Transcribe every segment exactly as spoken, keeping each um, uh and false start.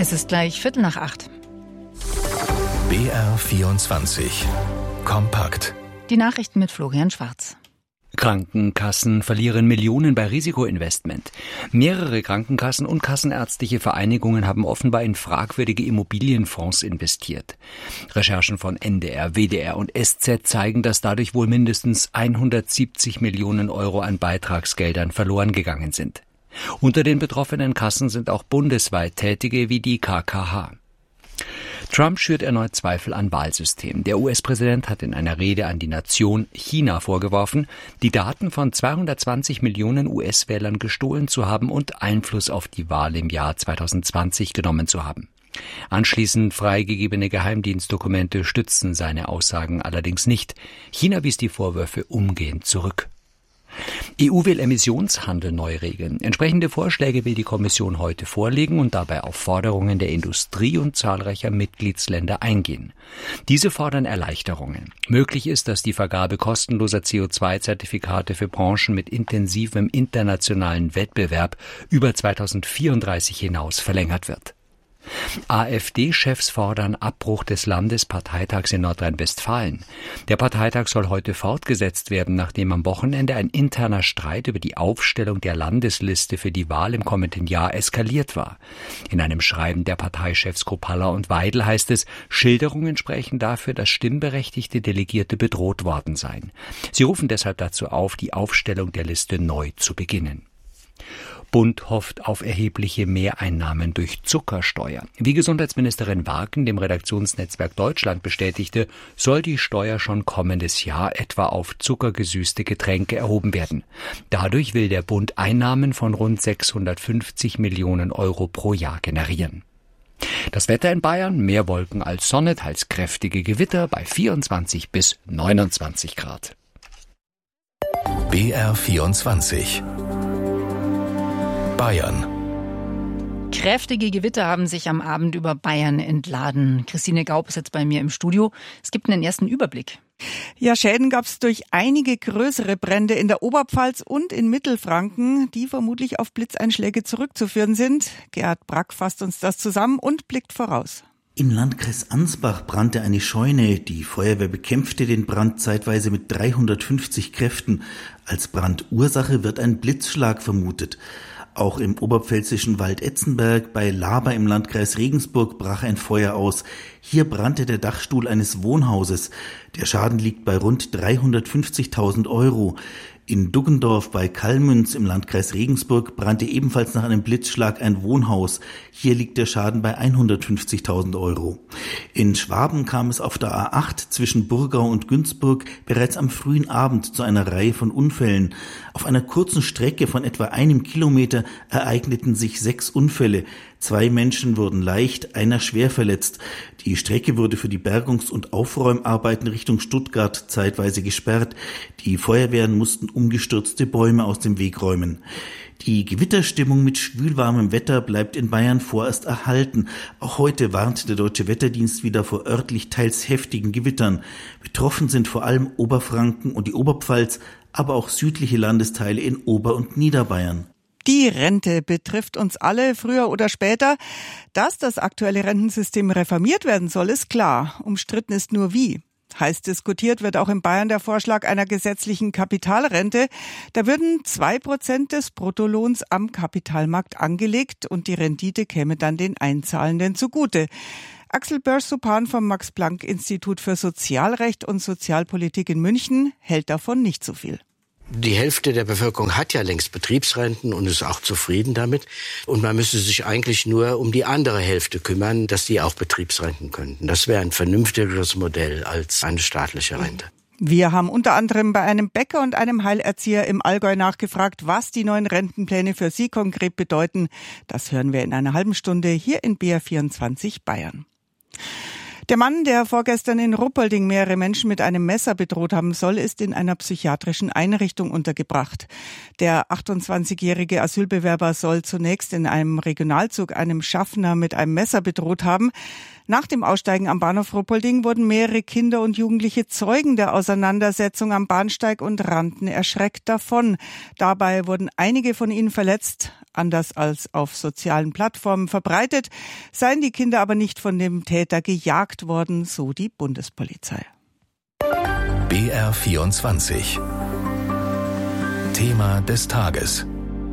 Es ist gleich Viertel nach acht. B R vierundzwanzig. Kompakt. Die Nachrichten mit Florian Schwarz. Krankenkassen verlieren Millionen bei Risikoinvestment. Mehrere Krankenkassen und kassenärztliche Vereinigungen haben offenbar in fragwürdige Immobilienfonds investiert. Recherchen von N D R, W D R und S Z zeigen, dass dadurch wohl mindestens hundertsiebzig Millionen Euro an Beitragsgeldern verloren gegangen sind. Unter den betroffenen Kassen sind auch bundesweit Tätige wie die K K H. Trump schürt erneut Zweifel an Wahlsystemen. Der U S-Präsident hat in einer Rede an die Nation China vorgeworfen, die Daten von zweihundertzwanzig Millionen U S-Wählern gestohlen zu haben und Einfluss auf die Wahl im Jahr zweitausendzwanzig genommen zu haben. Anschließend freigegebene Geheimdienstdokumente stützen seine Aussagen allerdings nicht. China wies die Vorwürfe umgehend zurück. E U will Emissionshandel neu regeln. Entsprechende Vorschläge will die Kommission heute vorlegen und dabei auf Forderungen der Industrie und zahlreicher Mitgliedsländer eingehen. Diese fordern Erleichterungen. Möglich ist, dass die Vergabe kostenloser C O zwei Zertifikate für Branchen mit intensivem internationalen Wettbewerb über zweitausendvierunddreißig hinaus verlängert wird. AfD-Chefs fordern Abbruch des Landesparteitags in Nordrhein-Westfalen. Der Parteitag soll heute fortgesetzt werden, nachdem am Wochenende ein interner Streit über die Aufstellung der Landesliste für die Wahl im kommenden Jahr eskaliert war. In einem Schreiben der Parteichefs Kropalla und Weidel heißt es, Schilderungen sprechen dafür, dass stimmberechtigte Delegierte bedroht worden seien. Sie rufen deshalb dazu auf, die Aufstellung der Liste neu zu beginnen. Bund hofft auf erhebliche Mehreinnahmen durch Zuckersteuer. Wie Gesundheitsministerin Warken dem Redaktionsnetzwerk Deutschland bestätigte, soll die Steuer schon kommendes Jahr etwa auf zuckergesüßte Getränke erhoben werden. Dadurch will der Bund Einnahmen von rund sechshundertfünfzig Millionen Euro pro Jahr generieren. Das Wetter in Bayern, mehr Wolken als Sonne, teils kräftige Gewitter bei vierundzwanzig bis neunundzwanzig Grad. B R vierundzwanzig. Bayern. Kräftige Gewitter haben sich am Abend über Bayern entladen. Christine Gaub ist jetzt bei mir im Studio. Es gibt einen ersten Überblick. Ja, Schäden gab es durch einige größere Brände in der Oberpfalz und in Mittelfranken, die vermutlich auf Blitzeinschläge zurückzuführen sind. Gerhard Brack fasst uns das zusammen und blickt voraus. Im Landkreis Ansbach brannte eine Scheune. Die Feuerwehr bekämpfte den Brand zeitweise mit dreihundertfünfzig Kräften. Als Brandursache wird ein Blitzschlag vermutet. Auch im oberpfälzischen Waldetzenberg bei Laber im Landkreis Regensburg brach ein Feuer aus. Hier brannte der Dachstuhl eines Wohnhauses. Der Schaden liegt bei rund dreihundertfünfzigtausend Euro. In Duggendorf bei Kallmünz im Landkreis Regensburg brannte ebenfalls nach einem Blitzschlag ein Wohnhaus. Hier liegt der Schaden bei hundertfünfzigtausend Euro. In Schwaben kam es auf der A acht zwischen Burgau und Günzburg bereits am frühen Abend zu einer Reihe von Unfällen. Auf einer kurzen Strecke von etwa einem Kilometer ereigneten sich sechs Unfälle. Zwei Menschen wurden leicht, einer schwer verletzt. Die Strecke wurde für die Bergungs- und Aufräumarbeiten Richtung Stuttgart zeitweise gesperrt. Die Feuerwehren mussten umgestürzte Bäume aus dem Weg räumen. Die Gewitterstimmung mit schwülwarmem Wetter bleibt in Bayern vorerst erhalten. Auch heute warnt der Deutsche Wetterdienst wieder vor örtlich teils heftigen Gewittern. Betroffen sind vor allem Oberfranken und die Oberpfalz, aber auch südliche Landesteile in Ober- und Niederbayern. Die Rente betrifft uns alle, früher oder später. Dass das aktuelle Rentensystem reformiert werden soll, ist klar. Umstritten ist nur wie. Heiß diskutiert wird auch in Bayern der Vorschlag einer gesetzlichen Kapitalrente. Da würden zwei Prozent des Bruttolohns am Kapitalmarkt angelegt und die Rendite käme dann den Einzahlenden zugute. Axel Börs-Supan vom Max-Planck-Institut für Sozialrecht und Sozialpolitik in München hält davon nicht so viel. Die Hälfte der Bevölkerung hat ja längst Betriebsrenten und ist auch zufrieden damit. Und man müsste sich eigentlich nur um die andere Hälfte kümmern, dass die auch Betriebsrenten könnten. Das wäre ein vernünftigeres Modell als eine staatliche Rente. Wir haben unter anderem bei einem Bäcker und einem Heilerzieher im Allgäu nachgefragt, was die neuen Rentenpläne für sie konkret bedeuten. Das hören wir in einer halben Stunde hier in B R vierundzwanzig Bayern. Der Mann, der vorgestern in Ruppolding mehrere Menschen mit einem Messer bedroht haben soll, ist in einer psychiatrischen Einrichtung untergebracht. Der achtundzwanzigjährige Asylbewerber soll zunächst in einem Regionalzug einem Schaffner mit einem Messer bedroht haben. Nach dem Aussteigen am Bahnhof Ruppolding wurden mehrere Kinder und Jugendliche Zeugen der Auseinandersetzung am Bahnsteig und rannten erschreckt davon. Dabei wurden einige von ihnen verletzt. Anders als auf sozialen Plattformen verbreitet, seien die Kinder aber nicht von dem Täter gejagt worden, so die Bundespolizei. B R vierundzwanzig. Thema des Tages.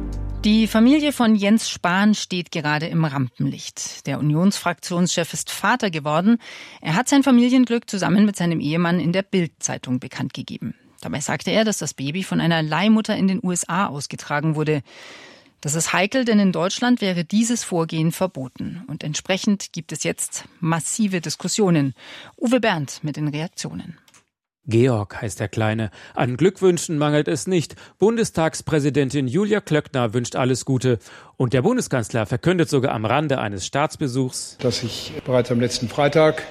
Die Familie von Jens Spahn steht gerade im Rampenlicht. Der Unionsfraktionschef ist Vater geworden. Er hat sein Familienglück zusammen mit seinem Ehemann in der Bild-Zeitung bekannt gegeben. Dabei sagte er, dass das Baby von einer Leihmutter in den U S A ausgetragen wurde. Das ist heikel, denn in Deutschland wäre dieses Vorgehen verboten. Und entsprechend gibt es jetzt massive Diskussionen. Uwe Berndt mit den Reaktionen. Georg heißt der Kleine. An Glückwünschen mangelt es nicht. Bundestagspräsidentin Julia Klöckner wünscht alles Gute. Und der Bundeskanzler verkündet sogar am Rande eines Staatsbesuchs, dass ich bereits am letzten Freitag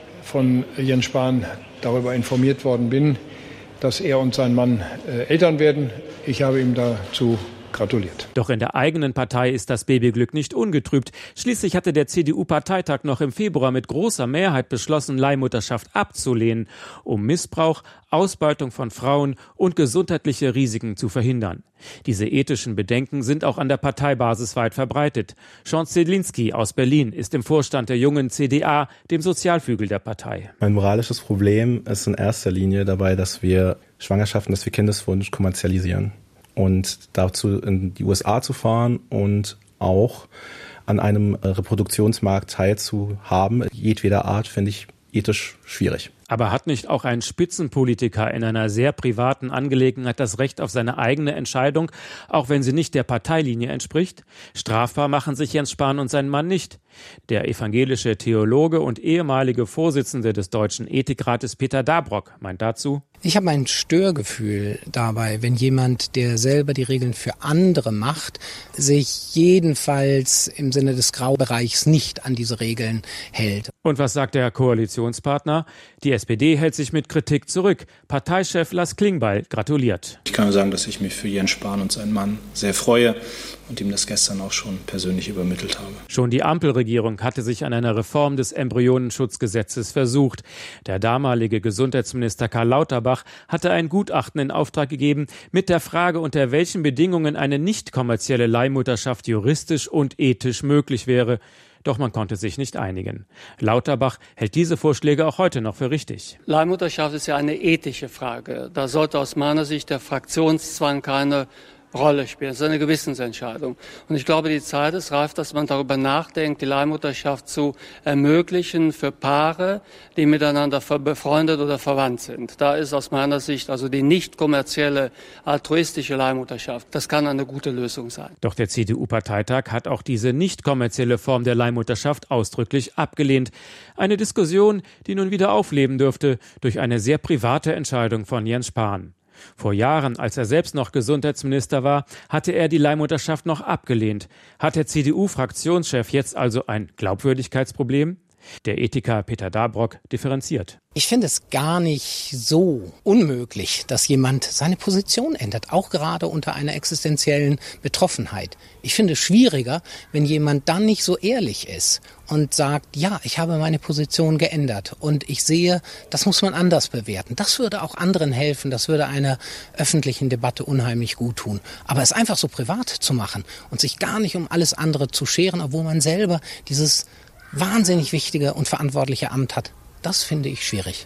von Jens Spahn darüber informiert worden bin, dass er und sein Mann äh, Eltern werden. Ich habe ihm dazu gratuliert. Doch in der eigenen Partei ist das Babyglück nicht ungetrübt. Schließlich hatte der C D U-Parteitag noch im Februar mit großer Mehrheit beschlossen, Leihmutterschaft abzulehnen, um Missbrauch, Ausbeutung von Frauen und gesundheitliche Risiken zu verhindern. Diese ethischen Bedenken sind auch an der Parteibasis weit verbreitet. Sean Zedlinski aus Berlin ist im Vorstand der jungen C D A, dem Sozialflügel der Partei. Mein moralisches Problem ist in erster Linie dabei, dass wir Schwangerschaften, dass wir Kindeswunsch kommerzialisieren. Und dazu in die U S A zu fahren und auch an einem Reproduktionsmarkt teilzuhaben, jedweder Art, finde ich ethisch schwierig. Aber hat nicht auch ein Spitzenpolitiker in einer sehr privaten Angelegenheit das Recht auf seine eigene Entscheidung, auch wenn sie nicht der Parteilinie entspricht? Strafbar machen sich Jens Spahn und sein Mann nicht. Der evangelische Theologe und ehemalige Vorsitzende des Deutschen Ethikrates Peter Dabrock meint dazu: Ich habe ein Störgefühl dabei, wenn jemand, der selber die Regeln für andere macht, sich jedenfalls im Sinne des Graubereichs nicht an diese Regeln hält. Und was sagt der Koalitionspartner? Die S P D hält sich mit Kritik zurück. Parteichef Lars Klingbeil gratuliert. Ich kann nur sagen, dass ich mich für Jens Spahn und seinen Mann sehr freue und ihm das gestern auch schon persönlich übermittelt habe. Schon die Ampelregierung hatte sich an einer Reform des Embryonenschutzgesetzes versucht. Der damalige Gesundheitsminister Karl Lauterbach hatte ein Gutachten in Auftrag gegeben mit der Frage, unter welchen Bedingungen eine nicht kommerzielle Leihmutterschaft juristisch und ethisch möglich wäre. Doch man konnte sich nicht einigen. Lauterbach hält diese Vorschläge auch heute noch für richtig. Leihmutterschaft ist ja eine ethische Frage. Da sollte aus meiner Sicht der Fraktionszwang keine Rolle spielen. Das ist eine Gewissensentscheidung. Und ich glaube, die Zeit ist reif, dass man darüber nachdenkt, die Leihmutterschaft zu ermöglichen für Paare, die miteinander befreundet oder verwandt sind. Da ist aus meiner Sicht also die nicht kommerzielle, altruistische Leihmutterschaft. Das kann eine gute Lösung sein. Doch der C D U-Parteitag hat auch diese nicht kommerzielle Form der Leihmutterschaft ausdrücklich abgelehnt. Eine Diskussion, die nun wieder aufleben dürfte durch eine sehr private Entscheidung von Jens Spahn. Vor Jahren, als er selbst noch Gesundheitsminister war, hatte er die Leihmutterschaft noch abgelehnt. Hat der C D U-Fraktionschef jetzt also ein Glaubwürdigkeitsproblem? Der Ethiker Peter Dabrock differenziert. Ich finde es gar nicht so unmöglich, dass jemand seine Position ändert, auch gerade unter einer existenziellen Betroffenheit. Ich finde es schwieriger, wenn jemand dann nicht so ehrlich ist und sagt, ja, ich habe meine Position geändert und ich sehe, das muss man anders bewerten. Das würde auch anderen helfen, das würde einer öffentlichen Debatte unheimlich gut tun. Aber es einfach so privat zu machen und sich gar nicht um alles andere zu scheren, obwohl man selber dieses wahnsinnig wichtige und verantwortliche Amt hat, das finde ich schwierig.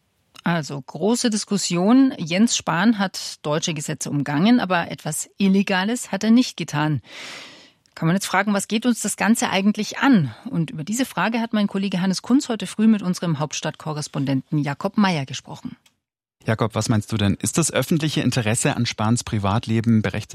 Also große Diskussion. Jens Spahn hat deutsche Gesetze umgangen, aber etwas Illegales hat er nicht getan. Kann man jetzt fragen, was geht uns das Ganze eigentlich an? Und über diese Frage hat mein Kollege Hannes Kunz heute früh mit unserem Hauptstadtkorrespondenten Jakob Meyer gesprochen. Jakob, was meinst du denn? Ist das öffentliche Interesse an Spahns Privatleben berechtigt?